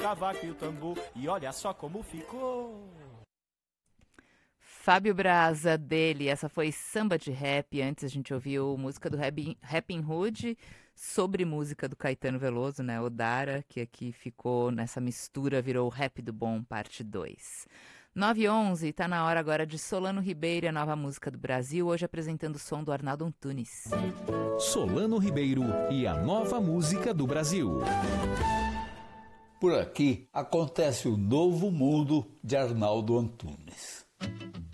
cavaco e o tambor, e olha só como ficou. Fábio Braza, dele, essa foi Samba de Rap. Antes a gente ouviu música do Rappin' Hood sobre música do Caetano Veloso, né? O Dara, que aqui ficou nessa mistura, virou o Rap do Bom, parte 2. 9h11, tá na hora agora de Solano Ribeiro, a nova música do Brasil, hoje apresentando o som do Arnaldo Antunes. Solano Ribeiro e a nova música do Brasil. Por aqui acontece o novo mundo de Arnaldo Antunes.